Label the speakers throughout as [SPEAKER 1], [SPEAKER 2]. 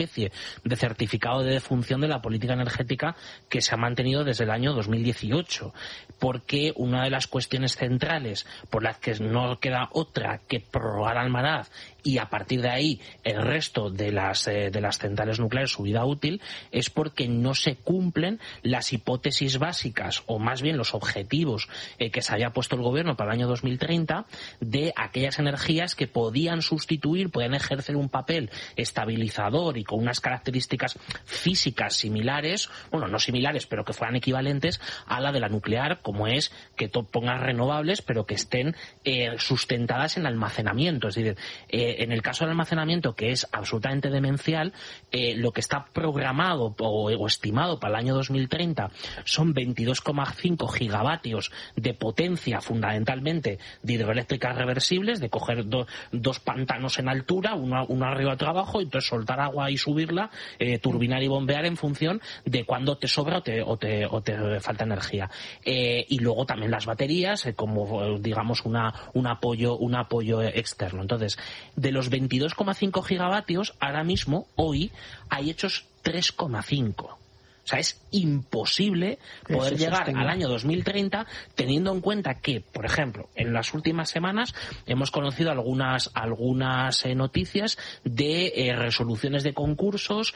[SPEAKER 1] especie de certificado de defunción de la política energética que se ha mantenido desde el año 2018, porque una de las cuestiones centrales por las que no queda otra que prorrogar Almaraz y a partir de ahí el resto de las centrales nucleares su vida útil es porque no se cumplen las hipótesis básicas o más bien los objetivos que se había puesto el gobierno para el año 2030 de aquellas energías que podían ejercer un papel estabilizador y con unas características físicas similares, bueno, no similares, pero que fueran equivalentes a la de la nuclear, como es que pongas renovables, pero que estén sustentadas en almacenamiento. Es decir, en el caso del almacenamiento, que es absolutamente demencial, lo que está programado o estimado para el año 2030 son 22,5 gigavatios de potencia, fundamentalmente de hidroeléctricas reversibles, de coger dos pantanos en altura, uno arriba, otro abajo, y entonces soltar agua y subirla, turbinar y bombear en función de cuándo te sobra o te falta energía. Y luego también las baterías, como digamos un apoyo externo. Entonces, de los 22,5 gigavatios, ahora mismo, hoy, hay hechos 3,5. O sea, es imposible poder llegar al año 2030 teniendo en cuenta que, por ejemplo, en las últimas semanas hemos conocido algunas noticias de resoluciones de concursos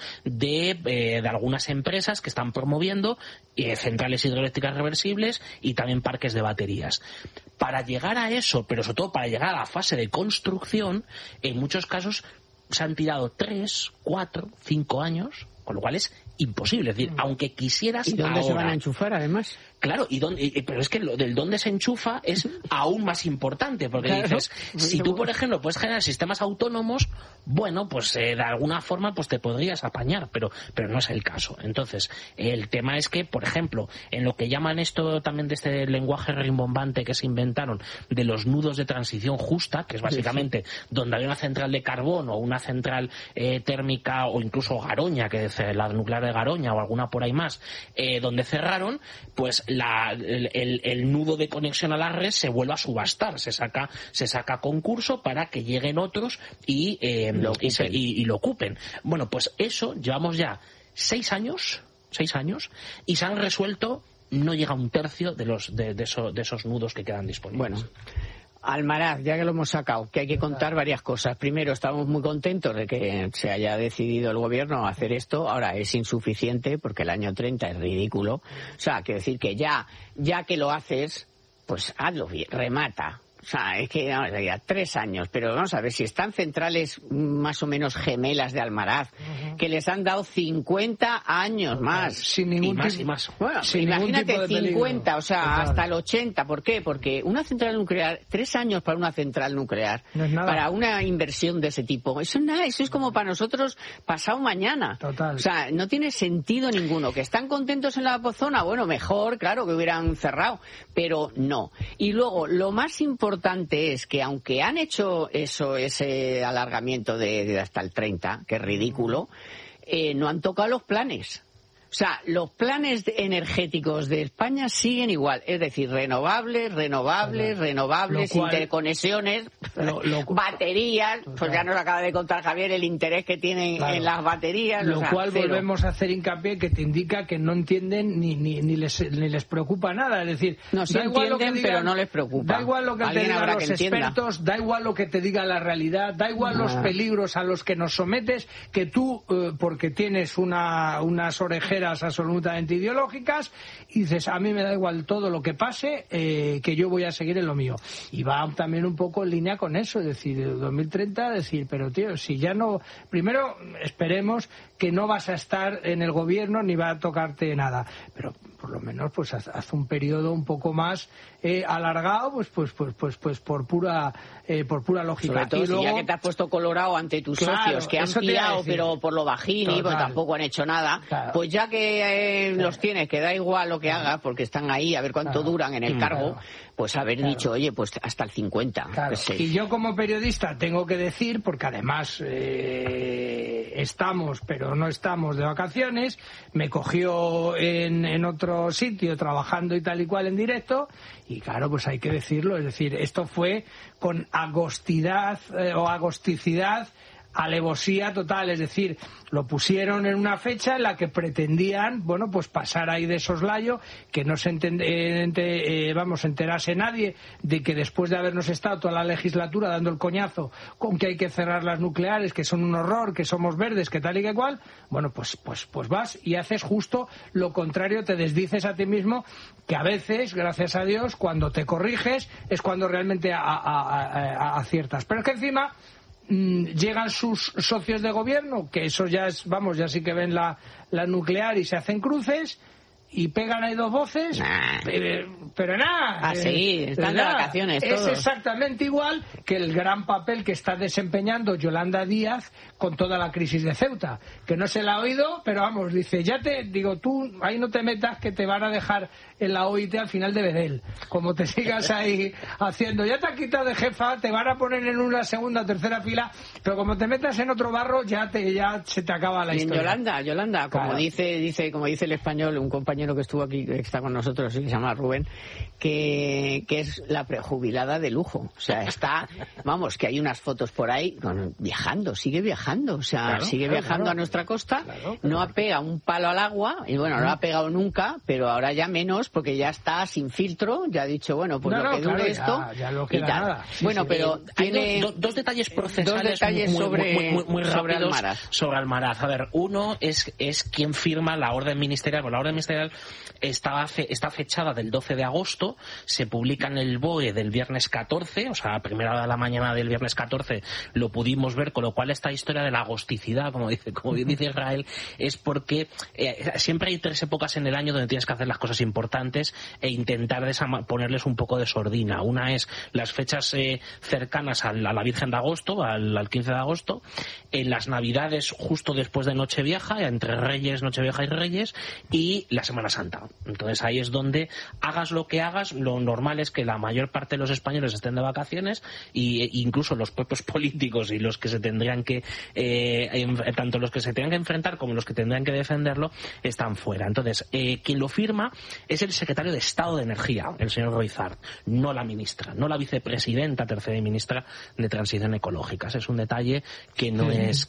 [SPEAKER 1] de algunas empresas que están promoviendo centrales hidroeléctricas reversibles y también parques de baterías. Para llegar a eso, pero sobre todo para llegar a la fase de construcción, en muchos casos se han tirado 3, 4, 5 años, con lo cual es imposible. Es decir, aunque quisieras.
[SPEAKER 2] ¿Y dónde se van a enchufar, además?
[SPEAKER 1] Claro, pero es que lo del dónde se enchufa es aún más importante, porque claro, dices, si tú, por ejemplo, puedes generar sistemas autónomos, bueno, pues de alguna forma pues te podrías apañar, pero no es el caso. Entonces, el tema es que, por ejemplo, en lo que llaman esto también de este lenguaje rimbombante que se inventaron, de los nudos de transición justa, que es básicamente donde hay una central de carbón o una central térmica o incluso Garoña, que es la nuclear de Garoña o alguna por ahí más, donde cerraron, pues el nudo de conexión a la red se vuelve a subastar, se saca concurso para que lleguen otros y lo ocupen. Bueno, pues eso llevamos ya 6 años y se han resuelto, no llega a un tercio de esos nudos que quedan disponibles.
[SPEAKER 2] Bueno, Almaraz, ya que lo hemos sacado, que hay que contar varias cosas. Primero, estamos muy contentos de que se haya decidido el gobierno a hacer esto. Ahora, es insuficiente porque el año 30 es ridículo. O sea, quiero decir que ya que lo haces, pues hazlo bien, remata. O sea, es que ya 3 años, pero vamos a ver, si están centrales más o menos gemelas de Almaraz, que les han dado 50 años más.
[SPEAKER 3] Sin ningún
[SPEAKER 2] y más. Bueno, imagínate 50, o sea, total, hasta el 80. ¿Por qué? Porque una central nuclear, 3 años para una central nuclear, no es nada. Para una inversión de ese tipo, eso es nada, eso es como para nosotros pasado mañana.
[SPEAKER 3] Total.
[SPEAKER 2] O sea, no tiene sentido ninguno. ¿Que están contentos en la zona? Bueno, mejor, claro, que hubieran cerrado, pero no. Y luego, lo más importante es que aunque han hecho ese alargamiento de hasta el 30, que es ridículo, no han tocado los planes. O sea, los planes energéticos de España siguen igual, es decir, renovables, cual, interconexiones, baterías, pues ya nos acaba de contar Javier el interés que tienen en las baterías.
[SPEAKER 3] Lo cual volvemos a hacer hincapié que te indica que no entienden ni les preocupa nada, es decir,
[SPEAKER 2] no, sí entienden, pero no les preocupa.
[SPEAKER 3] Da igual lo que te digan los expertos, da igual lo que te diga la realidad, da igual los peligros a los que nos sometes, que tú, porque tienes unas orejeras absolutamente ideológicas, y dices, a mí me da igual todo lo que pase, que yo voy a seguir en lo mío. Y va también un poco en línea con eso, es decir, 2030, decir, pero tío, si ya no... Primero, esperemos que no vas a estar en el gobierno ni va a tocarte nada, pero por lo menos pues haz un periodo un poco más alargado, pues por pura lógica.
[SPEAKER 2] Sobre todo, y luego, si ya que te has puesto colorado ante tus socios, que han pillado, pero por lo bajini, pues tampoco han hecho nada, pues ya que los tienes, que da igual lo que hagas, porque están ahí, a ver cuánto duran en el cargo, pues haber dicho, oye, pues hasta el 50. Pues,
[SPEAKER 3] y yo como periodista tengo que decir, porque además estamos, pero no estamos de vacaciones, me cogió en otro sitio trabajando y tal y cual en directo, y claro, pues hay que decirlo, es decir, esto fue con agostidad o agosticidad alevosía total, es decir, lo pusieron en una fecha en la que pretendían, bueno, pues pasar ahí de soslayo, que no se enterase nadie de que después de habernos estado toda la legislatura dando el coñazo con que hay que cerrar las nucleares, que son un horror, que somos verdes, que tal y que cual, bueno, pues vas y haces justo lo contrario, te desdices a ti mismo, que a veces, gracias a Dios, cuando te corriges es cuando realmente aciertas. Pero es que encima llegan sus socios de gobierno, que eso ya es, vamos, ya sí que ven la nuclear y se hacen cruces y pegan ahí dos voces, pero nada.
[SPEAKER 2] Sí, están de vacaciones todos.
[SPEAKER 3] Es exactamente igual que el gran papel que está desempeñando Yolanda Díaz con toda la crisis de Ceuta, que no se la ha oído, pero vamos, dice, tú ahí no te metas, que te van a dejar en la OIT al final de Bedel, como te sigas ahí haciendo, ya te han quitado de jefa, te van a poner en una segunda o tercera fila, pero como te metas en otro barro ya se te acaba la historia.
[SPEAKER 2] Yolanda, como
[SPEAKER 3] claro.
[SPEAKER 2] dice el español, un compañero que estuvo aquí, que está con nosotros, se llama Rubén, que es la prejubilada de lujo. O sea, vamos, que hay unas fotos por ahí sigue viajando, o sea, claro, sigue viajando a nuestra costa, no ha pegado un palo al agua, y bueno, no lo ha pegado nunca, pero ahora ya menos, porque ya está sin filtro, ya ha dicho, bueno, pues lo que dure esto,
[SPEAKER 3] ya no queda nada.
[SPEAKER 2] Bueno, pero
[SPEAKER 1] tiene dos detalles procesales muy rápidos sobre Almaraz. A ver, uno es quien firma la orden ministerial. Bueno, la orden ministerial está fechada del 12 de agosto, se publica en el BOE del viernes 14, o sea, a primera hora de la mañana del viernes 14 lo pudimos ver, con lo cual esta historia de la agosticidad, como dice Israel, es porque siempre hay 3 épocas en el año donde tienes que hacer las cosas importantes e intentar ponerles un poco de sordina. Una es las fechas cercanas a la Virgen de Agosto, al 15 de agosto, en las Navidades justo después de Nochevieja, entre Nochevieja y Reyes, y la Semana Santa. Entonces ahí es donde, hagas lo que hagas, lo normal es que la mayor parte de los españoles estén de vacaciones, e incluso los propios políticos y los que se tendrían que tanto los que se tengan que enfrentar como los que tendrían que defenderlo están fuera. Entonces quien lo firma es el secretario de Estado de Energía, el señor Roizard, no la ministra, no la vicepresidenta tercera y ministra de Transición Ecológica. Ese es un detalle que no es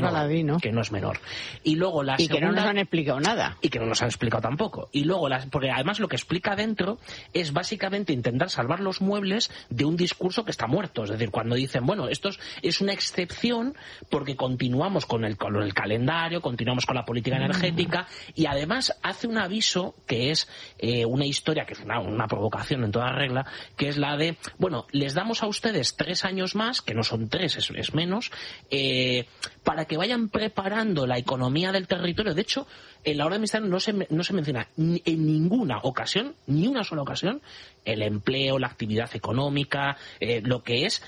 [SPEAKER 1] menor. Y luego
[SPEAKER 2] que no nos han explicado nada.
[SPEAKER 1] Y que no nos han explicado tampoco. Y luego, porque además lo que explica dentro es básicamente intentar salvar los muebles de un discurso que está muerto. Es decir, cuando dicen, bueno, esto es una excepción porque continuamos con el calendario, continuamos con la política energética, y además hace un aviso que es una historia, que es una provocación en toda regla, que es la de, bueno, les damos a ustedes 3 años más, que no son 3, es menos, para que vayan preparando la economía del territorio. De hecho, en la orden ministerial no se menciona en ninguna ocasión, ni una sola ocasión, el empleo, la actividad económica, lo que es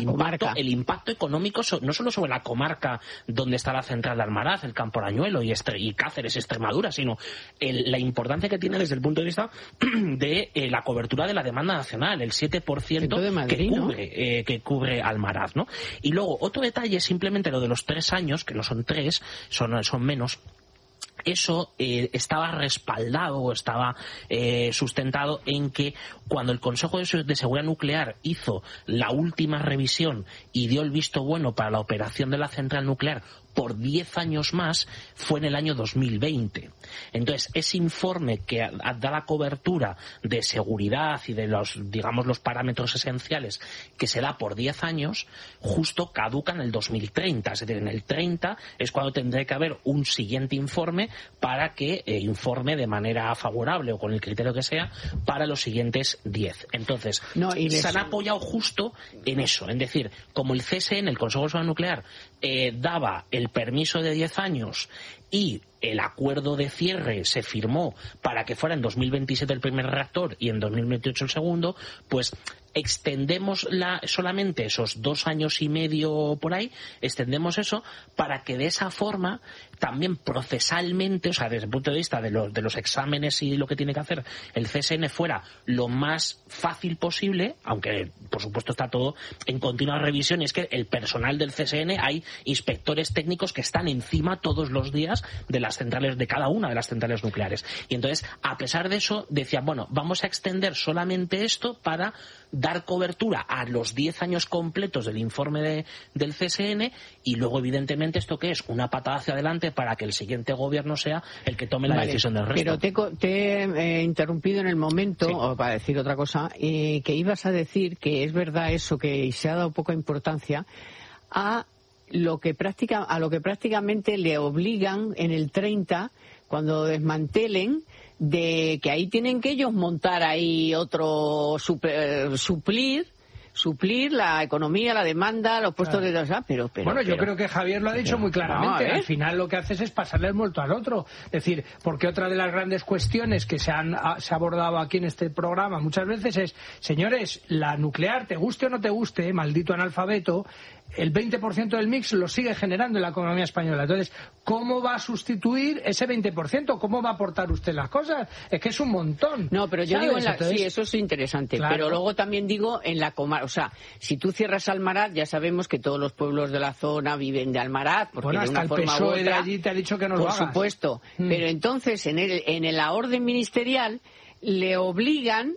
[SPEAKER 1] el impacto económico, no solo sobre la comarca donde está la central de Almaraz, el Campo Arañuelo y Cáceres, Extremadura, sino la importancia que tiene desde el punto de vista de la cobertura de la demanda nacional, el 7%
[SPEAKER 2] de Madrid,
[SPEAKER 1] que cubre Almaraz, ¿no? Y luego, otro detalle, simplemente lo de los 3 años, que no son 3, son menos. Eso estaba respaldado o estaba sustentado en que cuando el Consejo de Seguridad Nuclear hizo la última revisión y dio el visto bueno para la operación de la central nuclear por 10 años más, fue en el año 2020. Entonces, ese informe que da la cobertura de seguridad y de los parámetros esenciales que se da por 10 años, justo caduca en el 2030. Es decir, en el 30 es cuando tendrá que haber un siguiente informe para que informe de manera favorable o con el criterio que sea para los siguientes 10. Entonces, se han apoyado justo en eso. Es decir, como el CSN, el Consejo de Seguridad Nuclear, daba el permiso de 10 años y el acuerdo de cierre se firmó para que fuera en 2027 el primer reactor y en 2028 el segundo, pues extendemos solamente esos 2 años y medio por ahí, extendemos eso para que de esa forma también procesalmente, o sea, desde el punto de vista de los exámenes y lo que tiene que hacer el CSN, fuera lo más fácil posible, aunque por supuesto está todo en continua revisión. Y es que el personal del CSN, hay inspectores técnicos que están encima todos los días de las centrales, de cada una de las centrales nucleares. Y entonces, a pesar de eso, decían, bueno, vamos a extender solamente esto para dar cobertura a los 10 años completos del informe del CSN, y luego, evidentemente, ¿esto qué es? Una patada hacia adelante para que el siguiente gobierno sea el que tome la decisión del resto.
[SPEAKER 2] Pero te he interrumpido en el momento, o para decir otra cosa, que ibas a decir que es verdad eso, que se ha dado poca importancia a lo que prácticamente le obligan en el 30, cuando desmantelen, de que ahí tienen que ellos montar ahí otro suplir la economía, la demanda, los puestos de trabajo. Pero
[SPEAKER 3] yo creo que Javier lo ha dicho muy claramente. Al final lo que haces es pasarle el muerto al otro. Es decir, porque otra de las grandes cuestiones que se ha abordado aquí en este programa muchas veces es, señores, la nuclear, te guste o no te guste, maldito analfabeto, el 20% del mix lo sigue generando en la economía española. Entonces, ¿cómo va a sustituir ese 20%? ¿Cómo va a aportar usted las cosas? Es que es un montón.
[SPEAKER 2] No, pero yo digo, sí, eso es interesante. Claro. Pero luego también digo en la comarca. O sea, si tú cierras Almaraz, ya sabemos que todos los pueblos de la zona viven de Almaraz, porque
[SPEAKER 3] bueno,
[SPEAKER 2] de una
[SPEAKER 3] hasta
[SPEAKER 2] forma
[SPEAKER 3] el PSOE
[SPEAKER 2] u otra,
[SPEAKER 3] de allí te ha dicho que no lo hagas.
[SPEAKER 2] Por supuesto. Pero entonces, en la orden ministerial, le obligan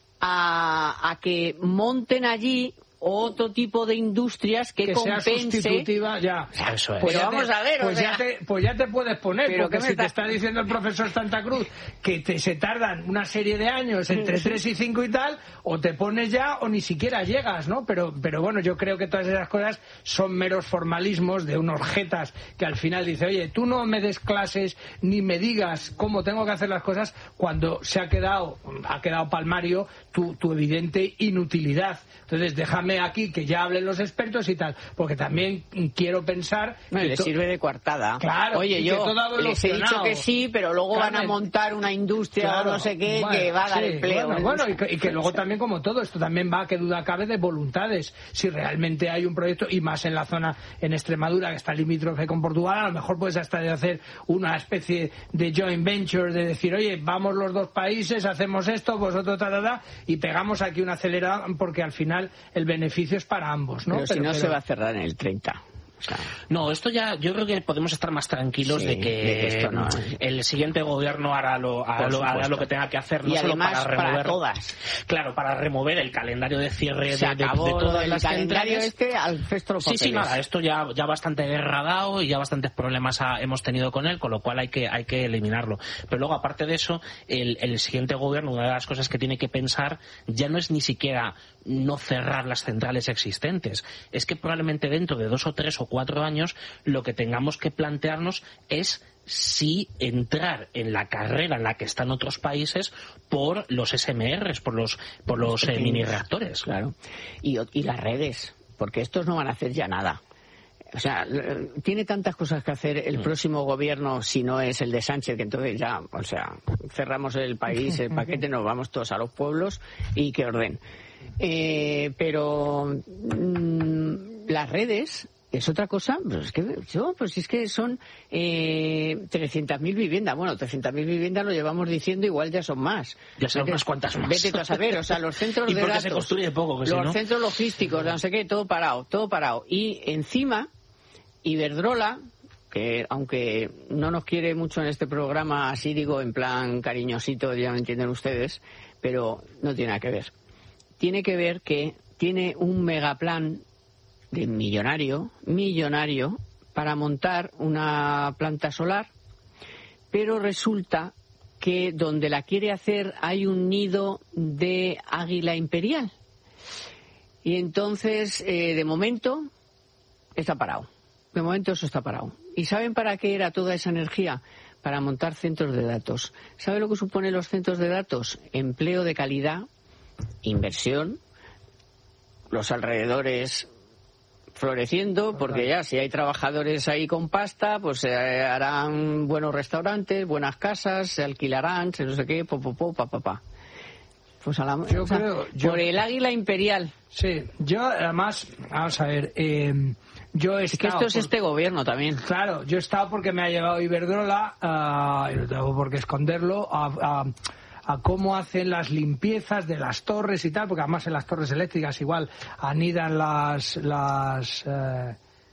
[SPEAKER 2] a que monten allí otro tipo de industrias que compense.
[SPEAKER 3] Sea sustitutiva, ya.
[SPEAKER 2] Eso es. Pues vamos a ver,
[SPEAKER 3] pues ya te puedes poner, porque si te está diciendo el profesor Santa Cruz que se tardan una serie de años, entre 3 y 5 y tal, o te pones ya o ni siquiera llegas, ¿no? Pero bueno, yo creo que todas esas cosas son meros formalismos de unos jetas que al final dice, oye, tú no me des clases ni me digas cómo tengo que hacer las cosas, cuando ha quedado palmario tu evidente inutilidad. Entonces, déjame aquí que ya hablen los expertos y tal, porque también quiero pensar
[SPEAKER 2] que le sirve de coartada.
[SPEAKER 3] Claro,
[SPEAKER 2] oye, yo les he dicho que sí, pero luego van a montar una industria o no sé qué, que va a dar empleo.
[SPEAKER 3] Bueno, y que luego también, como todo esto, también va, que duda cabe, de voluntades. Si realmente hay un proyecto, y más en la zona, en Extremadura, que está limítrofe con Portugal, a lo mejor puedes hasta de hacer una especie de joint venture, de decir, oye, vamos los dos países, hacemos esto, vosotros y pegamos aquí un acelerado, porque al final el beneficio es para ambos, ¿no?
[SPEAKER 2] Pero si no se va a cerrar en el 30. O sea,
[SPEAKER 1] no, esto ya, yo creo que podemos estar más tranquilos de que
[SPEAKER 2] esto no,
[SPEAKER 1] el siguiente gobierno hará lo que tenga que hacer, no
[SPEAKER 2] y
[SPEAKER 1] solo
[SPEAKER 2] además,
[SPEAKER 1] para remover,
[SPEAKER 2] para todas.
[SPEAKER 1] Claro, para remover el calendario de cierre
[SPEAKER 2] de
[SPEAKER 1] todas las
[SPEAKER 2] calendario
[SPEAKER 1] centrales.
[SPEAKER 2] al cesto de
[SPEAKER 1] sí, nada, esto ya bastante degradado y ya bastantes problemas hemos tenido con él, con lo cual hay que eliminarlo. Pero luego, aparte de eso, el siguiente gobierno, una de las cosas que tiene que pensar ya no es ni siquiera no cerrar las centrales existentes, es que probablemente dentro de 2 o 3 o 4 años lo que tengamos que plantearnos es si entrar en la carrera en la que están otros países por los SMRs, por los mini reactores.
[SPEAKER 2] Claro. Y las redes, porque estos no van a hacer ya nada. O sea, tiene tantas cosas que hacer el próximo gobierno, si no es el de Sánchez, que entonces ya, o sea, cerramos el país, el paquete, nos vamos todos a los pueblos y que orden. Pero las redes es otra cosa, pues es que son 300.000 viviendas. Bueno, 300.000 viviendas lo llevamos diciendo, igual ya son más.
[SPEAKER 1] Ya son unas cuantas más.
[SPEAKER 2] Vete tú a saber, o sea, los centros de datos,
[SPEAKER 1] se construye poco, que
[SPEAKER 2] los centros logísticos, no sé qué, todo parado. Y encima, Iberdrola, que aunque no nos quiere mucho en este programa, así digo, en plan cariñosito, ya me entienden ustedes, pero no tiene nada que ver. Tiene que ver que tiene un megaplan de millonario, para montar una planta solar, pero resulta que donde la quiere hacer hay un nido de águila imperial. Y entonces, de momento, está parado. De momento eso está parado. ¿Y saben para qué era toda esa energía? Para montar centros de datos. ¿Sabe lo que suponen los centros de datos? Empleo de calidad, inversión, los alrededores floreciendo, porque ya si hay trabajadores ahí con pasta, pues se harán buenos restaurantes, buenas casas, se alquilarán, se no sé qué, pa. Pues por el águila imperial.
[SPEAKER 3] Sí, yo además, vamos a ver, yo he estado...
[SPEAKER 2] Es que esto es este gobierno también.
[SPEAKER 3] Claro, yo he estado porque me ha llevado Iberdrola, y no tengo por qué esconderlo, a cómo hacen las limpiezas de las torres y tal, porque además en las torres eléctricas igual anidan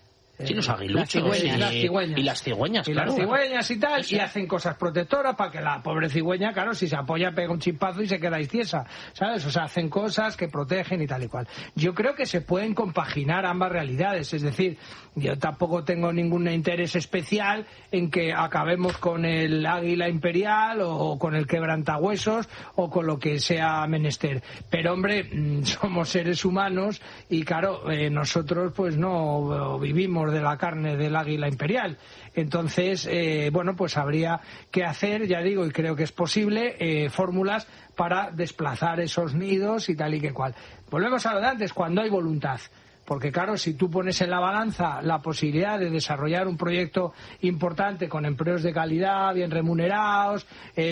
[SPEAKER 1] Sí, los aguiluchos.
[SPEAKER 3] Las cigüeñas.
[SPEAKER 1] Y las cigüeñas,
[SPEAKER 3] y
[SPEAKER 1] claro.
[SPEAKER 3] Las cigüeñas y tal, y hacen cosas protectoras para que la pobre cigüeña, claro, si se apoya pega un chimpazo y se queda tiesa, ¿sabes? O sea, hacen cosas que protegen y tal y cual. Yo creo que se pueden compaginar ambas realidades, es decir, yo tampoco tengo ningún interés especial en que acabemos con el águila imperial o con el quebrantahuesos o con lo que sea menester. Pero, hombre, somos seres humanos y, claro, nosotros pues no vivimos de la carne del águila imperial. Entonces, bueno, pues habría que hacer, ya digo, y creo que es posible, fórmulas para desplazar esos nidos y tal y que cual. Volvemos a lo de antes, cuando hay voluntad. Porque, claro, si tú pones en la balanza la posibilidad de desarrollar un proyecto importante con empleos de calidad, bien remunerados,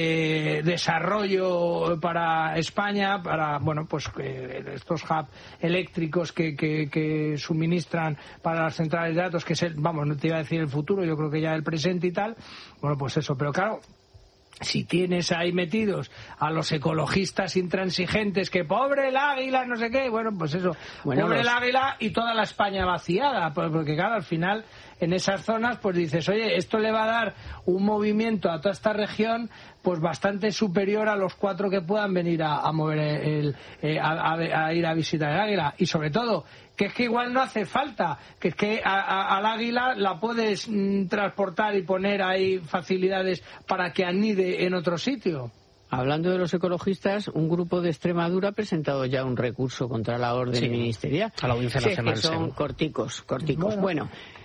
[SPEAKER 3] desarrollo para España, para, bueno, pues estos hubs eléctricos que suministran para las centrales de datos, que es vamos, no te iba a decir el futuro, yo creo que ya el presente y tal, bueno, pues eso, pero claro, si tienes ahí metidos a los ecologistas intransigentes que pobre el águila, no sé qué, bueno, pues eso, bueno, pobre el águila y toda la España vaciada, porque claro, al final en esas zonas pues dices, oye, esto le va a dar un movimiento a toda esta región pues bastante superior a los 4 que puedan venir a mover a ir a visitar el águila, y sobre todo que es que igual no hace falta, que es que al águila la puedes transportar y poner ahí facilidades para que anide en otro sitio.
[SPEAKER 2] Hablando de los ecologistas, un grupo de Extremadura ha presentado ya un recurso contra la orden ministerial.
[SPEAKER 1] A la Audiencia Nacional.
[SPEAKER 2] Que son corticos. Bueno.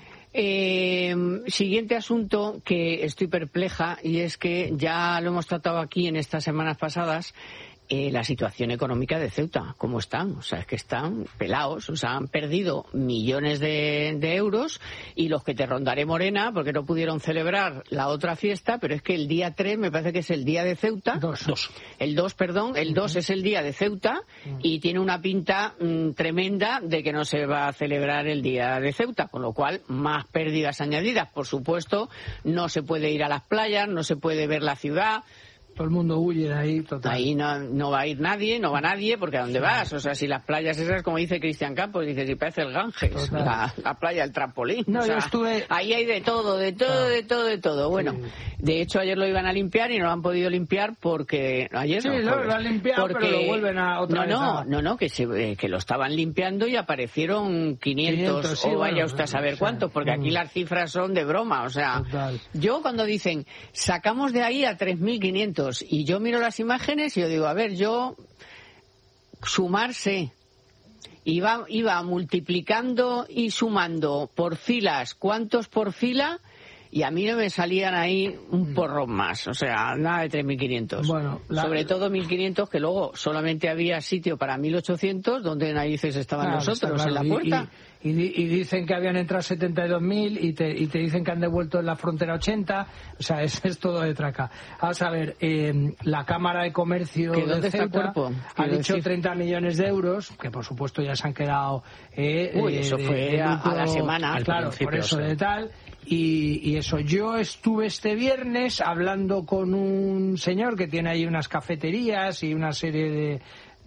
[SPEAKER 2] Siguiente asunto que estoy perpleja, y es que ya lo hemos tratado aquí en estas semanas pasadas, la situación económica de Ceuta, ¿cómo están? O sea, es que están pelados, o sea, han perdido millones de euros, y los que te rondaré morena, porque no pudieron celebrar la otra fiesta, pero es que el día 3 me parece que es el día de Ceuta. El 2 es el día de Ceuta, y tiene una pinta tremenda de que no se va a celebrar el día de Ceuta, con lo cual más pérdidas añadidas. Por supuesto, no se puede ir a las playas, no se puede ver la ciudad.
[SPEAKER 3] Todo el mundo huye de ahí, total.
[SPEAKER 2] Ahí no va a ir nadie, no va nadie, porque ¿a dónde vas? O sea, si las playas esas, como dice Cristian Campos, dice, si parece el Ganges, la playa del trampolín.
[SPEAKER 3] No,
[SPEAKER 2] o sea,
[SPEAKER 3] yo estuve...
[SPEAKER 2] Ahí hay de todo. Bueno, de hecho, ayer lo iban a limpiar y no lo han podido limpiar porque... Ayer
[SPEAKER 3] sí,
[SPEAKER 2] no,
[SPEAKER 3] lo han limpiado, pero lo vuelven a otra vez.
[SPEAKER 2] No, que lo estaban limpiando y aparecieron 500 sí, o vaya usted a saber cuántos, porque aquí las cifras son de broma, o sea... Total. Yo cuando dicen, sacamos de ahí a 3.500, y yo miro las imágenes y yo digo, a ver, sumarse, iba multiplicando y sumando por filas, ¿cuántos por fila? Y a mí no me salían ahí un porrón más, o sea, nada de 3.500. Bueno, sobre todo 1.500, que luego solamente había sitio para 1.800, donde narices estaban nosotros, en la puerta.
[SPEAKER 3] Y dicen que habían entrado 72.000 y te dicen que han devuelto en la frontera 80, o sea, es todo de traca. Vamos a ver, la Cámara de Comercio de Ceuta ha dicho 30 millones de euros, que por supuesto ya se han quedado...
[SPEAKER 2] eso fue a la semana.
[SPEAKER 3] Claro, por eso de tal... Y eso, yo estuve este viernes hablando con un señor que tiene ahí unas cafeterías y una serie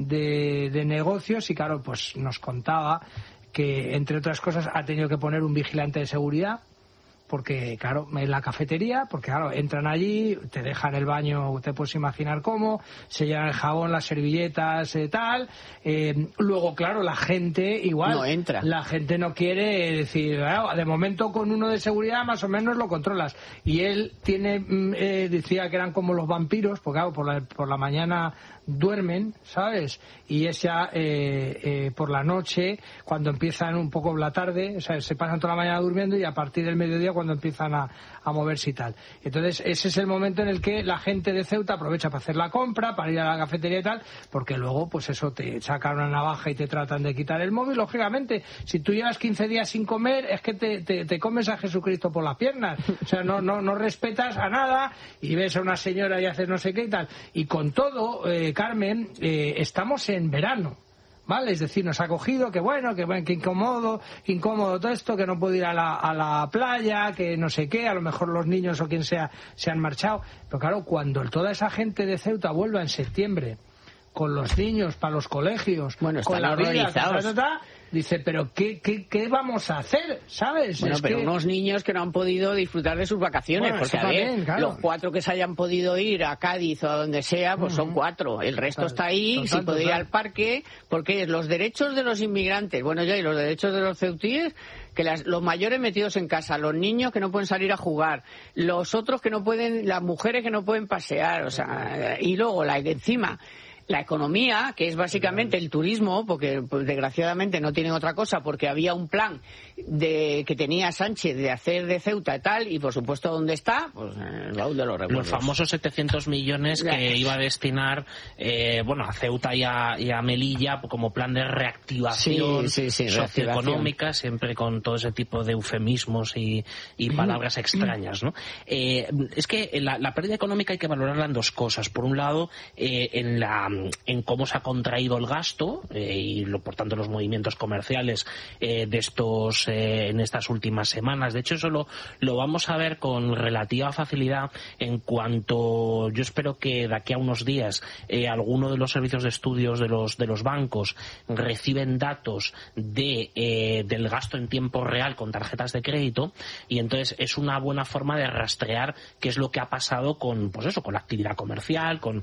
[SPEAKER 3] de negocios, y claro, pues nos contaba que, entre otras cosas, ha tenido que poner un vigilante de seguridad, porque, claro, en la cafetería, porque, claro, entran allí, te dejan el baño, te puedes imaginar cómo, se llevan el jabón, las servilletas, tal. Luego, claro, la gente igual.
[SPEAKER 2] No entra.
[SPEAKER 3] La gente no quiere decir, de momento con uno de seguridad más o menos lo controlas. Y él decía que eran como los vampiros, porque, claro, por la mañana duermen, ¿sabes? Y es ya por la noche, cuando empiezan un poco la tarde, o sea, se pasan toda la mañana durmiendo, y a partir del mediodía cuando empiezan a moverse y tal. Entonces, ese es el momento en el que la gente de Ceuta aprovecha para hacer la compra, para ir a la cafetería y tal, porque luego, pues eso, te sacan una navaja y te tratan de quitar el móvil. Lógicamente, si tú llevas 15 días sin comer, es que te comes a Jesucristo por las piernas. O sea, no respetas a nada, y ves a una señora y haces no sé qué y tal. Y con todo, Carmen, estamos en verano, ¿vale? Es decir, nos ha cogido, que incómodo todo esto, que no puedo ir a la playa, que no sé qué, a lo mejor los niños o quien sea se han marchado. Pero claro, cuando toda esa gente de Ceuta vuelva en septiembre, con los niños para los colegios,
[SPEAKER 2] bueno,
[SPEAKER 3] con la vida, dice, pero ¿qué vamos a hacer? ¿Sabes?
[SPEAKER 2] Bueno, pero unos niños que no han podido disfrutar de sus vacaciones, porque a ver, claro, los 4 que se hayan podido ir a Cádiz o a donde sea, pues son 4. El resto está ahí, si puede ir al parque, porque los derechos de los inmigrantes, bueno, ya, y los derechos de los ceutíes, que los mayores metidos en casa, los niños que no pueden salir a jugar, los otros que no pueden, las mujeres que no pueden pasear, o sea, y luego encima la economía, que es básicamente el turismo, porque pues, desgraciadamente no tienen otra cosa, porque había un plan que tenía Sánchez de hacer de Ceuta y tal, y por supuesto, ¿dónde está? Pues en el baúl de los recuerdos.
[SPEAKER 1] Los famosos 700 millones que iba a destinar a Ceuta y a Melilla como plan de reactivación socioeconómica, siempre con todo ese tipo de eufemismos y palabras extrañas, ¿no? Es que la pérdida económica hay que valorarla en 2 cosas. Por un lado, en cómo se ha contraído el gasto y por tanto los movimientos comerciales de estos en estas últimas semanas. De hecho, eso lo vamos a ver con relativa facilidad en cuanto, yo espero que de aquí a unos días alguno de los servicios de estudios de los bancos reciben datos del gasto en tiempo real con tarjetas de crédito, y entonces es una buena forma de rastrear qué es lo que ha pasado con la actividad comercial, con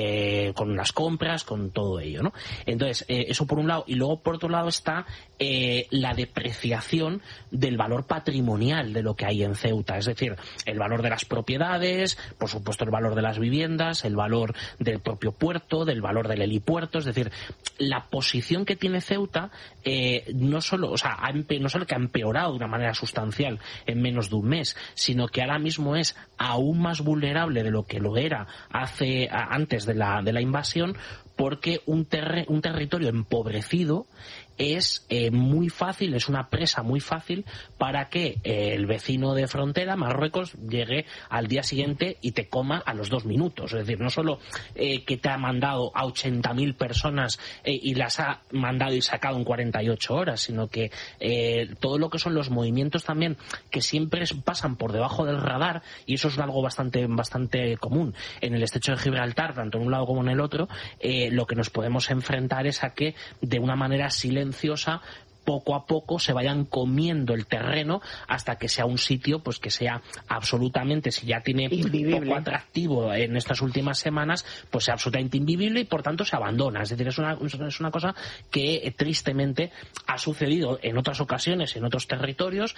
[SPEAKER 1] las compras, con todo ello, ¿no? Entonces, eso por un lado, y luego por otro lado está la depreciación del valor patrimonial de lo que hay en Ceuta, es decir, el valor de las propiedades, por supuesto el valor de las viviendas, el valor del propio puerto, del valor del helipuerto, es decir, la posición que tiene Ceuta no solo que ha empeorado de una manera sustancial en menos de un mes, sino que ahora mismo es aún más vulnerable de lo que lo era antes de la invasión, porque un territorio empobrecido es muy fácil, es una presa muy fácil para que el vecino de frontera, Marruecos, llegue al día siguiente y te coma a los 2 minutos. Es decir, no solo que te ha mandado a 80.000 personas y las ha mandado y sacado en 48 horas, sino que todo lo que son los movimientos también que siempre pasan por debajo del radar, y eso es algo bastante común en el estrecho de Gibraltar, tanto en un lado como en el otro, lo que nos podemos enfrentar es a que de una manera silenciosa, poco a poco se vayan comiendo el terreno hasta que sea un sitio pues que sea absolutamente, si ya tiene
[SPEAKER 2] invivible,
[SPEAKER 1] poco atractivo en estas últimas semanas, pues sea absolutamente invivible y por tanto se abandona. Es decir, es una cosa que tristemente ha sucedido en otras ocasiones, en otros territorios.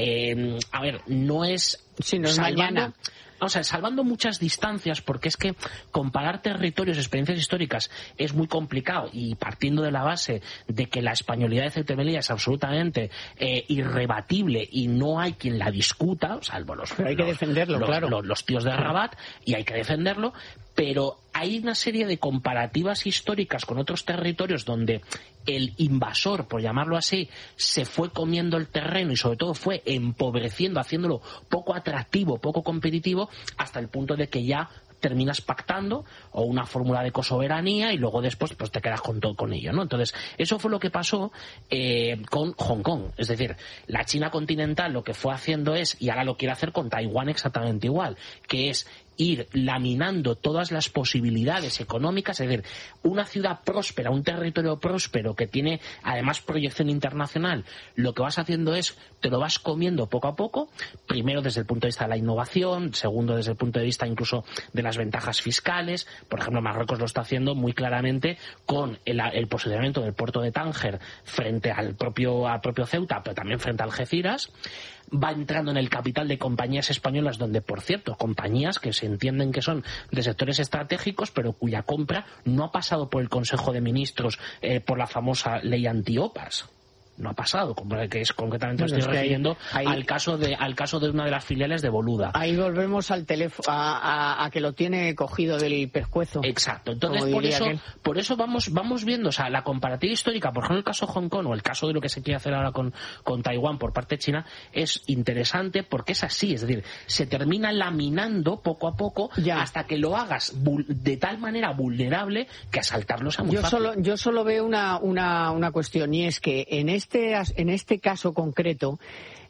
[SPEAKER 1] A ver, no es...
[SPEAKER 2] Si no es mañana.
[SPEAKER 1] O sea, salvando muchas distancias, porque es que comparar territorios, experiencias históricas es muy complicado, y partiendo de la base de que la españolidad de Ceuta y Melilla es absolutamente irrebatible y no hay quien la discuta, salvo
[SPEAKER 2] hay que defenderlo, claro.
[SPEAKER 1] Los tíos de Rabat, y hay que defenderlo, pero hay una serie de comparativas históricas con otros territorios donde el invasor, por llamarlo así, se fue comiendo el terreno y sobre todo fue empobreciendo, haciéndolo poco atractivo, poco competitivo, hasta el punto de que ya terminas pactando o una fórmula de cosoberanía y luego después pues te quedas con todo con ello, ¿no? Entonces, eso fue lo que pasó con Hong Kong. Es decir, la China continental lo que fue haciendo y ahora lo quiere hacer con Taiwán exactamente igual, que es ir laminando todas las posibilidades económicas. Es decir, una ciudad próspera, un territorio próspero que tiene además proyección internacional, lo que vas haciendo es, te lo vas comiendo poco a poco, primero desde el punto de vista de la innovación, segundo desde el punto de vista incluso de las ventajas fiscales. Por ejemplo, Marruecos lo está haciendo muy claramente con el posicionamiento del puerto de Tánger frente al propio Ceuta, pero también frente a Algeciras. Va entrando en el capital de compañías españolas donde, por cierto, compañías que se entienden que son de sectores estratégicos, pero cuya compra no ha pasado por el Consejo de Ministros por la famosa ley anti-OPAs. No ha pasado, que es concretamente estoy refiriendo al caso de una de las filiales de Boluda.
[SPEAKER 2] Ahí volvemos al teléfono a que lo tiene cogido del pescuezo.
[SPEAKER 1] Exacto. Entonces por eso vamos viendo, o sea, la comparativa histórica, por ejemplo el caso de Hong Kong o el caso de lo que se quiere hacer ahora con Taiwán por parte de China, es interesante porque es así, es decir, se termina laminando poco a poco hasta que lo hagas de tal manera vulnerable que asaltarlo sea muy fácil.
[SPEAKER 2] Yo solo veo una cuestión, y es que en este caso concreto,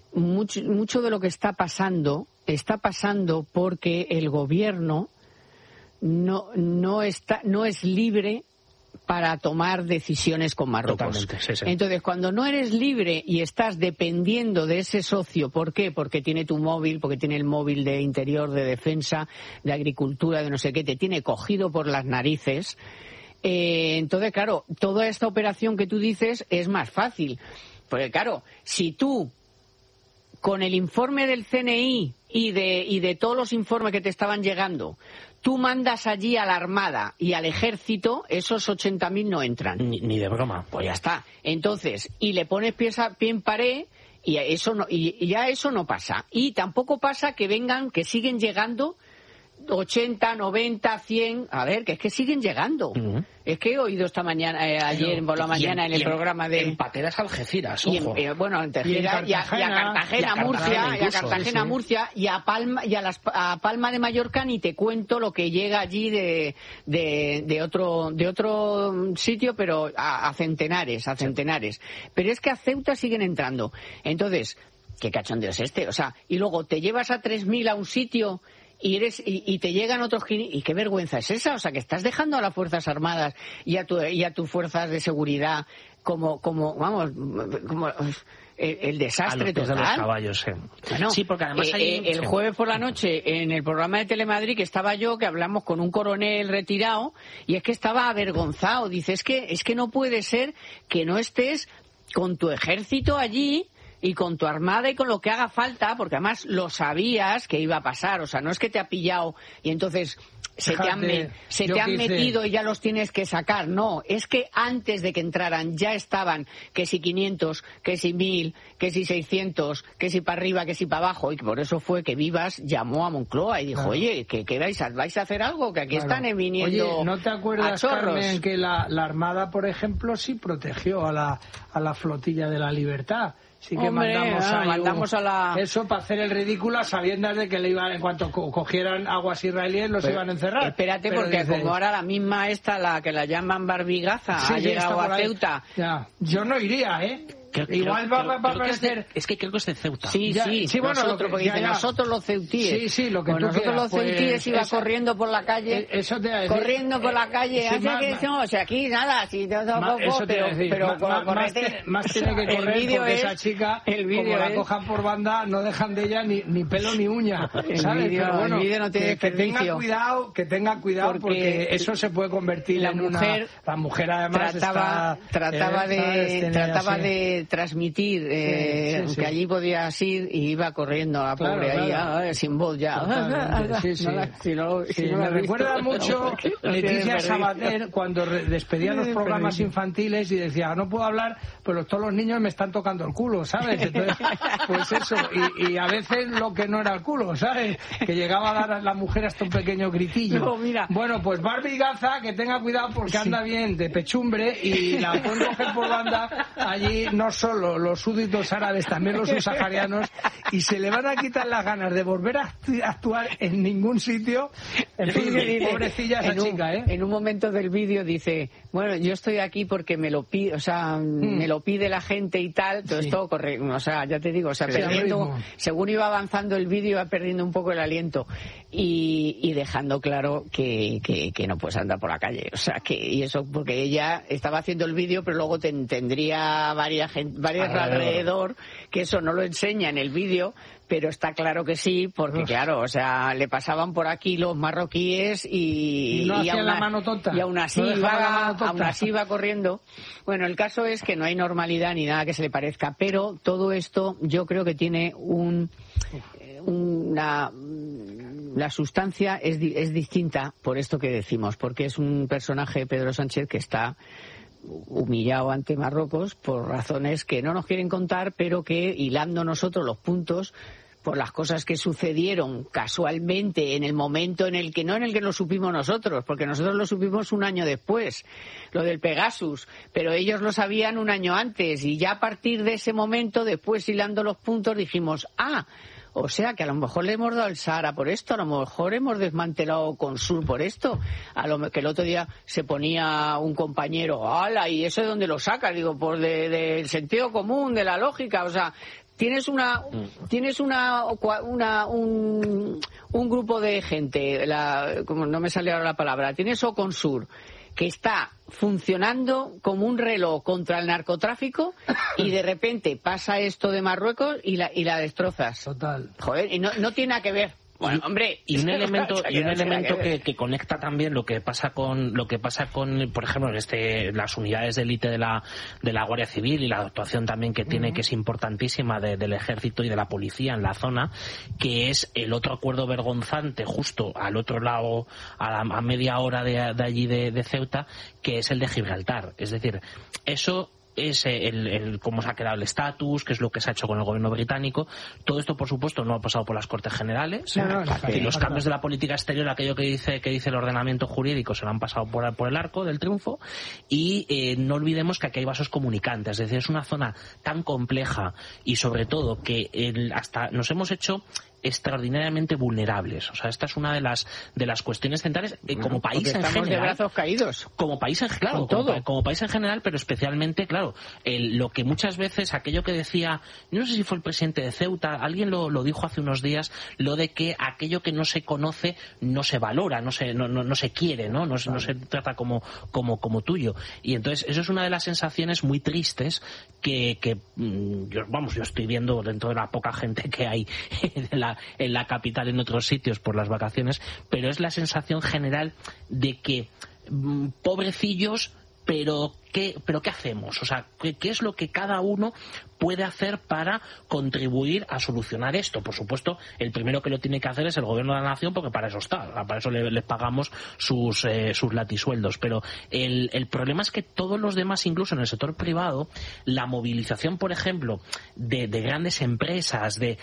[SPEAKER 2] mucho de lo que está pasando porque el gobierno no es libre para tomar decisiones con Marruecos.
[SPEAKER 1] Totalmente, sí.
[SPEAKER 2] Entonces, cuando no eres libre y estás dependiendo de ese socio, ¿por qué? Porque tiene tu móvil, porque tiene el móvil de interior, de defensa, de agricultura, de no sé qué, te tiene cogido por las narices. Entonces, claro, toda esta operación que tú dices es más fácil. Porque, claro, si tú, con el informe del CNI y de todos los informes que te estaban llegando, tú mandas allí a la Armada y al Ejército, esos 80.000 no entran.
[SPEAKER 1] Ni de broma.
[SPEAKER 2] Pues ya está. Entonces, y le pones pie en pared y ya eso no pasa. Y tampoco pasa que siguen llegando 80, 90, 100, a ver, que es que siguen llegando. Uh-huh. Es que he oído esta mañana, ayer por la mañana en el programa de...
[SPEAKER 1] En Pateras, Algeciras, ojo.
[SPEAKER 2] Bueno, en Tejera y a Cartagena, Murcia, y a Palma de Mallorca ni te cuento lo que llega allí de otro sitio, pero a centenares. Pero es que a Ceuta siguen entrando. Entonces, ¿qué cachondeo es este? O sea, y luego te llevas a 3.000 a un sitio... Y te llegan otros... ¿Y qué vergüenza es esa? O sea, que estás dejando a las Fuerzas Armadas y a tus fuerzas de seguridad como el desastre total.
[SPEAKER 1] De los caballos,
[SPEAKER 2] Bueno,
[SPEAKER 1] sí, porque además
[SPEAKER 2] el jueves por la noche, en el programa de Telemadrid, que estaba yo, que hablamos con un coronel retirado, y es que estaba avergonzado. Dice, es que no puede ser que no estés con tu ejército allí... y con tu armada y con lo que haga falta, porque además lo sabías que iba a pasar, o sea, no es que te ha pillado y entonces se te han metido y ya los tienes que sacar, no, es que antes de que entraran ya estaban, que si 500, que si 1000, que si 600, que si para arriba, que si para abajo, y por eso fue que Vivas llamó a Moncloa y dijo, claro, oye, que vais a hacer algo, que aquí están viniendo.
[SPEAKER 3] Oye, ¿no te acuerdas, Carmen, que la Armada, por ejemplo, sí protegió a la flotilla de la Libertad? Sí que mandamos a la... Eso para hacer el ridículo a sabiendas de que en cuanto cogieran aguas israelíes los iban a encerrar.
[SPEAKER 2] Espérate, porque como ahora la misma la que la llaman Barbigaza, ha llegado a Ceuta.
[SPEAKER 3] Ya. Yo no iría, Igual va a parecer...
[SPEAKER 1] Es que creo que es de Ceuta.
[SPEAKER 2] Sí, bueno, nosotros los ceutíes.
[SPEAKER 3] Sí, lo que tú
[SPEAKER 2] nosotros
[SPEAKER 3] quieras,
[SPEAKER 2] los ceutíes iba corriendo por la calle.
[SPEAKER 3] Eso te iba a decir.
[SPEAKER 2] Corriendo por la calle. O sea, aquí nada, pero
[SPEAKER 3] más tiene que correr porque esa chica, como la cojan por banda, no dejan de ella ni pelo ni uña. ¿Sabes? Pero bueno,
[SPEAKER 2] el vídeo no tiene desperdicio.
[SPEAKER 3] Que tenga cuidado porque eso se puede convertir en una... La mujer además
[SPEAKER 2] trataba de transmitir que allí podías ir y iba corriendo a pobre ahí sin voz ya.
[SPEAKER 3] Me recuerda mucho Leticia Sabater cuando despedía los programas infantiles y decía, no puedo hablar, pero todos los niños me están tocando el culo, ¿sabes? Entonces, pues eso, y a veces lo que no era el culo, ¿sabes? Que llegaba a dar a la mujer hasta un pequeño gritillo.
[SPEAKER 2] No, mira.
[SPEAKER 3] Bueno, pues Barbigaza, que tenga cuidado porque anda bien de pechumbre y la pueden coger por banda allí. No solo los súbditos árabes, también los subsaharianos, y se le van a quitar las ganas de volver a actuar en ningún sitio. En fin, pobrecilla esa chica,
[SPEAKER 2] En un momento del vídeo dice, bueno, yo estoy aquí porque me lo pide, o sea, me lo pide la gente y tal, todo esto corre, o sea, ya te digo, o sea, según iba avanzando el vídeo, iba perdiendo un poco el aliento y dejando claro que no puedes andar por la calle, o sea, y eso porque ella estaba haciendo el vídeo, pero luego tendría varias alrededor, que eso no lo enseña en el vídeo, pero está claro que sí, porque claro, o sea, le pasaban por aquí los marroquíes y aún así iba corriendo. Bueno, el caso es que no hay normalidad ni nada que se le parezca, pero todo esto yo creo que tiene la sustancia es distinta por esto que decimos, porque es un personaje, Pedro Sánchez, que está humillado ante Marruecos por razones que no nos quieren contar, pero que hilando nosotros los puntos por las cosas que sucedieron casualmente en el momento en el que lo supimos nosotros, porque nosotros lo supimos un año después, lo del Pegasus, pero ellos lo sabían un año antes y ya a partir de ese momento, después hilando los puntos, dijimos, o sea que a lo mejor le hemos dado el Sahara por esto, a lo mejor hemos desmantelado Consur por esto, que el otro día se ponía un compañero, ¡hala! ¿Y eso de dónde lo saca? Digo, pues del sentido común, de la lógica, o sea, tienes un grupo de gente, como no me sale ahora la palabra, tienes Oconsur, que está funcionando como un reloj contra el narcotráfico y de repente pasa esto de Marruecos y la destrozas.
[SPEAKER 3] Total.
[SPEAKER 2] Joder, y no tiene nada que ver. Bueno, hombre,
[SPEAKER 1] y un elemento que conecta también lo que pasa con por ejemplo, las unidades de élite de la Guardia Civil y la actuación también que tiene, que es importantísima, del Ejército y de la Policía en la zona, que es el otro acuerdo vergonzante justo al otro lado, a media hora de allí de Ceuta, que es el de Gibraltar. Es decir, eso es cómo se ha quedado el estatus, qué es lo que se ha hecho con el gobierno británico. Todo esto, por supuesto, no ha pasado por las Cortes Generales. Y los cambios de la política exterior, aquello que dice el ordenamiento jurídico, se lo han pasado por el arco del triunfo. Y no olvidemos que aquí hay vasos comunicantes. Es decir, es una zona tan compleja y, sobre todo, que hasta nos hemos hecho extraordinariamente vulnerables. O sea, esta es una de las cuestiones centrales como país en general.
[SPEAKER 2] Estamos de brazos caídos.
[SPEAKER 1] Como país en claro, como país en general, pero especialmente, claro, lo que muchas veces, aquello que decía, no sé si fue el presidente de Ceuta, alguien lo dijo hace unos días, lo de que aquello que no se conoce no se valora, no se quiere, no se trata como tuyo. Y entonces eso es una de las sensaciones muy tristes que yo estoy viendo dentro de la poca gente que hay en la capital, en otros sitios por las vacaciones, pero es la sensación general de que pobrecillos, pero ¿qué hacemos? O sea, ¿qué es lo que cada uno puede hacer para contribuir a solucionar esto? Por supuesto, el primero que lo tiene que hacer es el gobierno de la nación, porque para eso está, para eso les pagamos sus latisueldos. Pero el problema es que todos los demás, incluso en el sector privado, la movilización, por ejemplo, de grandes empresas, de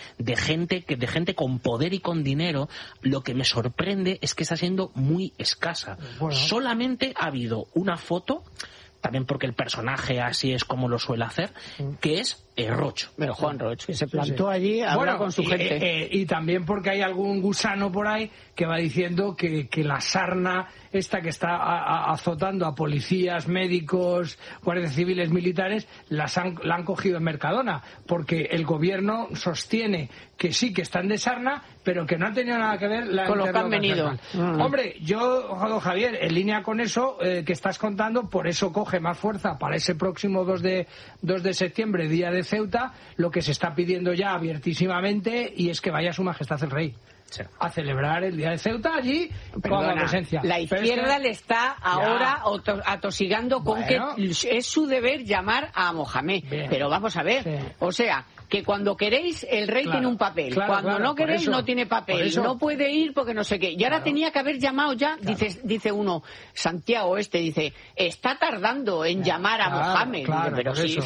[SPEAKER 1] gente con poder y con dinero, lo que me sorprende es que está siendo muy escasa. Bueno. Solamente ha habido una foto, también porque el personaje así es como lo suele hacer, que es Rocho.
[SPEAKER 2] Pero Juan Rocho, que se plantó allí a hablar con su gente.
[SPEAKER 3] Y también porque hay algún gusano por ahí que va diciendo que la sarna esta que está azotando a policías, médicos, guardias civiles, militares, la han cogido en Mercadona, porque el gobierno sostiene que sí, que están de sarna, pero que no ha tenido nada que ver
[SPEAKER 2] con lo que han venido.
[SPEAKER 3] Hombre, Javier, en línea con eso que estás contando, por eso coge más fuerza para ese próximo 2 de septiembre, día de Ceuta, lo que se está pidiendo ya abiertísimamente, y es que vaya Su Majestad el Rey. Sí. A celebrar el día de Ceuta allí. Perdona, con la presencia.
[SPEAKER 2] La izquierda le está ahora atosigando con que es su deber llamar a Mohamed. Bien. Pero vamos a ver, o sea, que cuando queréis el rey tiene un papel, cuando no queréis no tiene papel, no puede ir porque no sé qué. Y ahora tenía que haber llamado ya, dice uno, Santiago dice, está tardando en llamar a Mohamed. Pero si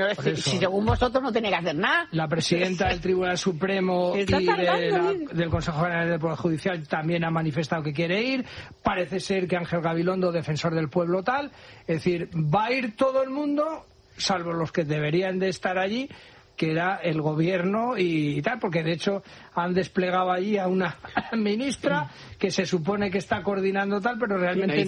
[SPEAKER 2] según vosotros no tenéis que hacer nada.
[SPEAKER 3] La presidenta del Tribunal Supremo y del Consejo General del Poder Judicial también ha manifestado que quiere ir. Parece ser que Ángel Gabilondo, defensor del pueblo tal, es decir, va a ir todo el mundo, salvo los que deberían de estar allí, que era el gobierno y tal, porque de hecho han desplegado allí a una ministra que se supone que está coordinando tal, pero realmente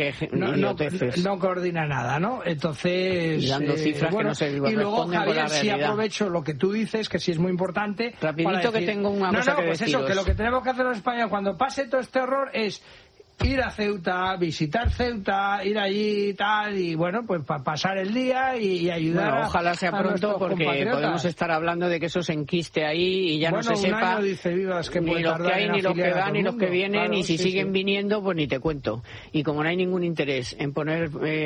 [SPEAKER 3] no coordina nada, ¿no? Entonces,
[SPEAKER 2] dando cifras que no se
[SPEAKER 3] y luego, Javier, sí aprovecho lo que tú dices, que sí es muy importante.
[SPEAKER 2] Rapidito, que tengo una cosa que deciros.
[SPEAKER 3] Eso, que lo que tenemos que hacer los españoles cuando pase todo este horror es ir a Ceuta, visitar Ceuta, ir allí y tal, y bueno, pues para pasar el día y ayudar
[SPEAKER 2] ojalá sea pronto, porque podemos estar hablando de que eso se enquiste ahí y ya no se sepa
[SPEAKER 3] año, dice Vivas, que
[SPEAKER 2] ni los que hay, ni los que van, ni los que vienen, y si siguen viniendo, pues ni te cuento. Y como no hay ningún interés en poner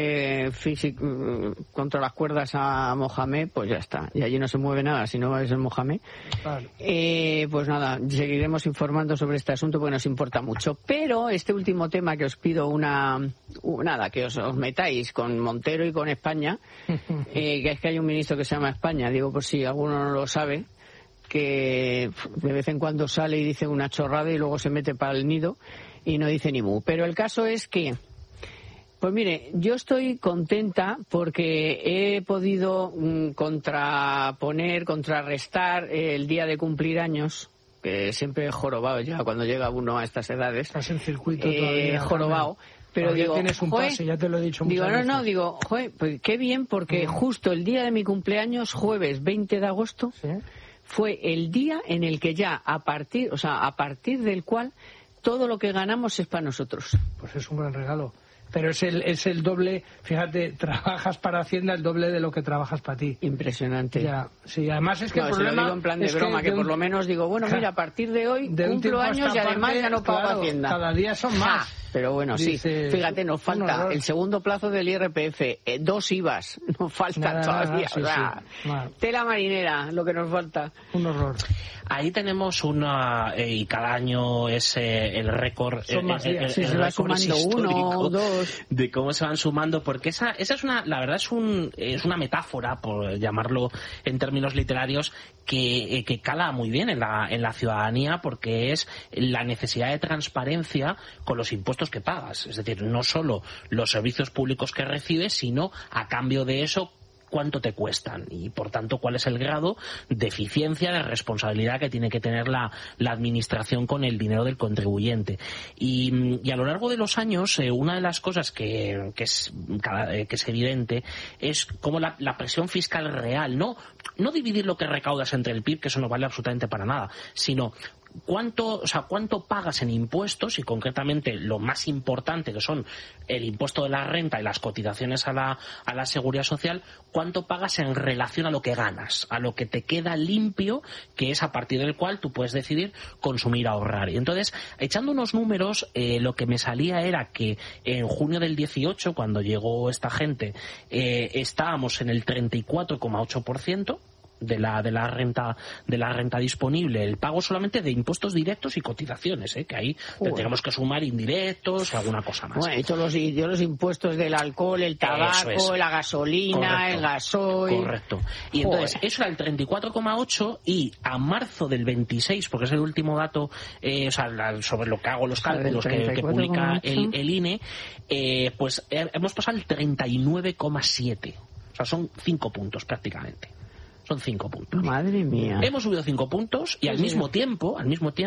[SPEAKER 2] contra las cuerdas a Mohamed, pues ya está. Y allí no se mueve nada, si no es el Mohamed. Pues nada, seguiremos informando sobre este asunto porque nos importa mucho. Pero este último tema que os pido que os metáis con Montero y con España, que es que hay un ministro que se llama España, digo por si alguno no lo sabe, que de vez en cuando sale y dice una chorrada y luego se mete para el nido y no dice ni mu. Pero el caso es que, pues mire, yo estoy contenta porque he podido contrarrestar el día de cumplir años, que siempre he jorobado ya cuando llega uno a estas edades.
[SPEAKER 3] Estás en circuito todavía.
[SPEAKER 2] Jorobado. Pero digo,
[SPEAKER 3] tienes un pase, ya te lo he dicho muchas veces.
[SPEAKER 2] Pues qué bien, porque justo el día de mi cumpleaños, jueves 20 de agosto, fue el día en el que ya a partir del cual todo lo que ganamos es para nosotros.
[SPEAKER 3] Pues es un gran regalo. pero es el doble. Fíjate, trabajas para Hacienda el doble de lo que trabajas para ti.
[SPEAKER 2] Impresionante.
[SPEAKER 3] Ya, sí, además es que el problema
[SPEAKER 2] lo digo en plan de broma, que por lo menos digo, bueno, mira, a partir de hoy cumplo años y además ya no pago Hacienda.
[SPEAKER 3] Cada día son más.
[SPEAKER 2] Pero bueno, sí, fíjate, nos falta el segundo plazo del IRPF, 2 IVAs, nos falta todavía.
[SPEAKER 3] Sí,
[SPEAKER 2] tela marinera, lo que nos falta.
[SPEAKER 3] Un horror.
[SPEAKER 1] Ahí tenemos y cada año es el récord,
[SPEAKER 2] se va sumando uno, dos,
[SPEAKER 1] de cómo se van sumando, porque esa es la verdad es una metáfora, por llamarlo en términos literarios, que cala muy bien en la ciudadanía, porque es la necesidad de transparencia con los impuestos que pagas, es decir, no solo los servicios públicos que recibes, sino a cambio de eso cuánto te cuestan y, por tanto, cuál es el grado de eficiencia, de responsabilidad que tiene que tener la administración con el dinero del contribuyente. Y a lo largo de los años, una de las cosas que es evidente es cómo la presión fiscal real, no dividir lo que recaudas entre el PIB, que eso no vale absolutamente para nada, sino cuánto pagas en impuestos, y concretamente lo más importante, que son el impuesto de la renta y las cotizaciones a la seguridad social, cuánto pagas en relación a lo que ganas, a lo que te queda limpio, que es a partir del cual tú puedes decidir consumir, ahorrar. Y entonces, echando unos números, lo que me salía era que en junio del 18, cuando llegó esta gente, estábamos en el 34,8% de la renta disponible, el pago solamente de impuestos directos y cotizaciones, que ahí tenemos que sumar indirectos y alguna cosa más.
[SPEAKER 2] Bueno, y los impuestos del alcohol, el tabaco, la gasolina, correcto, el gasoil.
[SPEAKER 1] Correcto. Y entonces, eso era el 34,8, y a marzo del 26, porque es el último dato, sobre lo que hago los cálculos que publica el INE, pues hemos pasado al 39,7. O sea, son 5 puntos prácticamente. Son 5 puntos.
[SPEAKER 2] Madre mía.
[SPEAKER 1] Hemos subido 5 puntos y al mismo tiempo,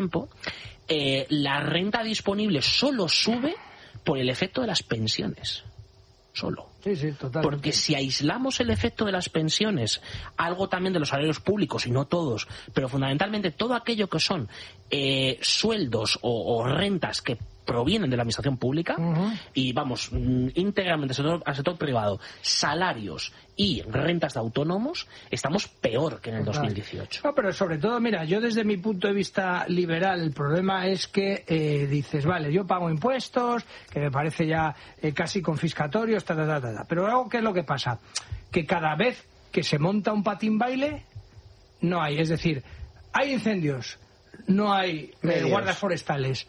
[SPEAKER 1] la renta disponible solo sube por el efecto de las pensiones. Solo.
[SPEAKER 3] Sí, totalmente.
[SPEAKER 1] Porque si aislamos el efecto de las pensiones, algo también de los salarios públicos, y no todos, pero fundamentalmente todo aquello que son sueldos o rentas que provienen de la administración pública, y vamos, íntegramente al sector privado, salarios y rentas de autónomos, estamos peor que en el 2018.
[SPEAKER 3] No, pero sobre todo, mira, yo desde mi punto de vista liberal, el problema es que dices, vale, yo pago impuestos, que me parece ya casi confiscatorios, pero luego, ¿qué es lo que pasa? Que cada vez que se monta un patín baile, no hay, es decir, hay incendios, no hay guardas forestales.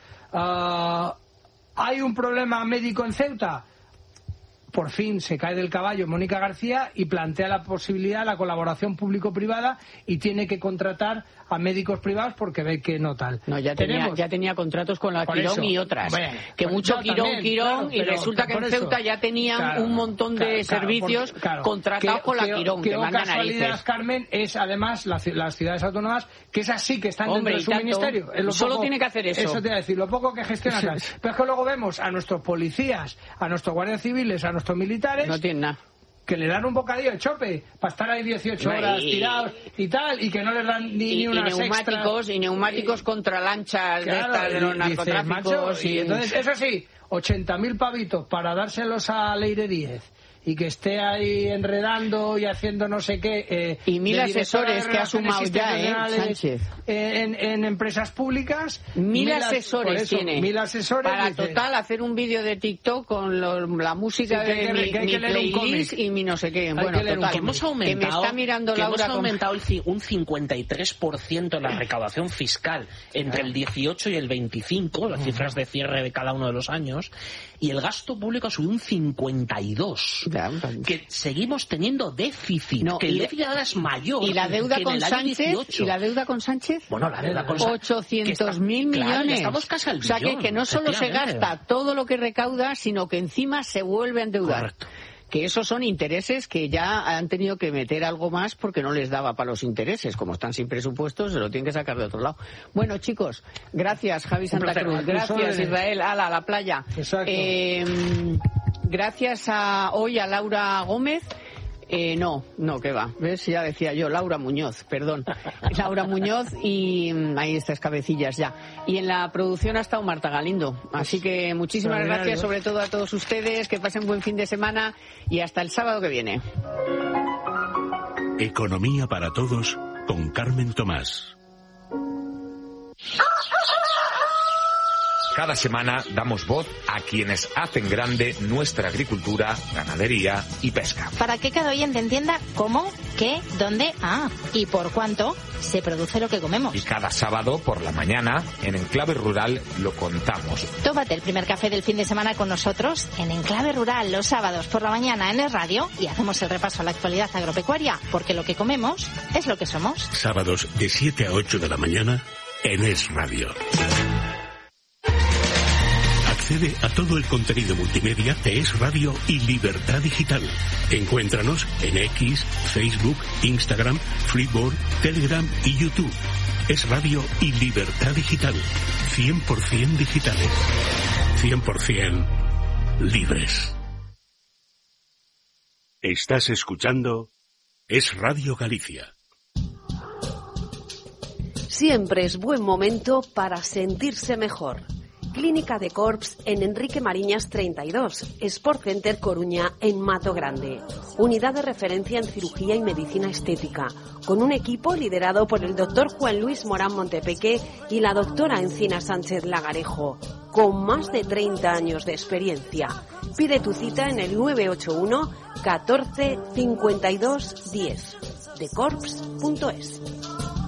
[SPEAKER 3] Hay un problema médico en Ceuta. Por fin se cae del caballo Mónica García y plantea la posibilidad de la colaboración público-privada, y tiene que contratar a médicos privados porque ve que no tal.
[SPEAKER 2] No, ya tenía contratos con la Quirón y otras. Bueno, que mucho Quirón, claro, y resulta que en Ceuta ya tenían un montón de servicios contratados con la Quirón.
[SPEAKER 3] Que mandan casualidad, Carmen, es además las ciudades autónomas, que esas sí que están dentro de su ministerio.
[SPEAKER 2] Solo tiene que hacer eso.
[SPEAKER 3] Eso te iba a decir, lo poco que gestiona. Pero es que luego vemos a nuestros policías, a nuestros guardias civiles, a nuestros militares,
[SPEAKER 2] no tienen nada,
[SPEAKER 3] que le dan un bocadillo de chope para estar ahí 18 horas tirados y tal, y que no les dan ni unas extras.
[SPEAKER 2] Y neumáticos contra lanchas, claro, de los narcotráficos.
[SPEAKER 3] Y entonces, eso sí, 80.000 pavitos para dárselos a Leire Díez, y que esté ahí enredando y haciendo no sé qué.
[SPEAKER 2] Y 1.000 asesores que ha sumado ya, Sánchez.
[SPEAKER 3] En empresas públicas.
[SPEAKER 2] 1.000 asesores tiene.
[SPEAKER 3] 1.000 asesores.
[SPEAKER 2] Para total hacer un vídeo de TikTok con la música de mi playlist y mi no sé qué. Bueno, total.
[SPEAKER 1] Que hemos aumentado,
[SPEAKER 2] que me está mirando Laura,
[SPEAKER 1] hemos aumentado un 53% en la recaudación fiscal entre el 18 y el 25, las cifras de cierre de cada uno de los años, y el gasto público ha subido un 52%. Que seguimos teniendo déficit, que el déficit ahora es mayor.
[SPEAKER 2] ¿Y la deuda
[SPEAKER 1] que
[SPEAKER 2] con
[SPEAKER 1] en el
[SPEAKER 2] Sánchez?
[SPEAKER 1] año 18.
[SPEAKER 2] ¿Y la deuda con Sánchez?
[SPEAKER 1] Bueno, la deuda con Sánchez.
[SPEAKER 2] 800.000 millones.
[SPEAKER 1] Claro, estamos casi al billón.
[SPEAKER 2] O sea, que no solo se gasta todo lo que recauda, sino que encima se vuelve a endeudar.
[SPEAKER 1] Correcto.
[SPEAKER 2] Que esos son intereses que ya han tenido que meter algo más porque no les daba para los intereses. Como están sin presupuestos, se lo tienen que sacar de otro lado. Bueno, chicos, gracias, Javi Santa Cruz. Gracias, Israel. A la playa.
[SPEAKER 3] Exacto.
[SPEAKER 2] Gracias hoy a Laura Gómez. No, ¿qué va? ¿Ves? Ya decía yo, Laura Muñoz, perdón. Laura Muñoz y ahí estas cabecillas ya. Y en la producción ha estado Marta Galindo. Así que muchísimas gracias sobre todo a todos ustedes, que pasen buen fin de semana y hasta el sábado que viene.
[SPEAKER 4] Economía para todos con Carmen Tomás.
[SPEAKER 5] Cada semana damos voz a quienes hacen grande nuestra agricultura, ganadería y pesca.
[SPEAKER 6] Para que cada oyente entienda cómo, qué, dónde, y por cuánto se produce lo que comemos.
[SPEAKER 5] Y cada sábado por la mañana, en Enclave Rural, lo contamos.
[SPEAKER 6] Tómate el primer café del fin de semana con nosotros en Enclave Rural los sábados por la mañana en Es Radio y hacemos el repaso a la actualidad agropecuaria, porque lo que comemos es lo que somos.
[SPEAKER 4] Sábados de 7 a 8 de la mañana en Es Radio. Accede a todo el contenido multimedia de Es Radio y Libertad Digital. Encuéntranos en X, Facebook, Instagram, Flipboard, Telegram y YouTube. Es Radio y Libertad Digital. 100% digitales. 100% libres. Estás escuchando Es Radio Galicia.
[SPEAKER 7] Siempre es buen momento para sentirse mejor. Clínica de Corps en Enrique Mariñas 32, Sport Center Coruña en Mato Grande. Unidad de referencia en cirugía y medicina estética, con un equipo liderado por el doctor Juan Luis Morán Montepeque y la doctora Encina Sánchez Lagarejo, con más de 30 años de experiencia. Pide tu cita en el 981 14 52 10, decorps.es.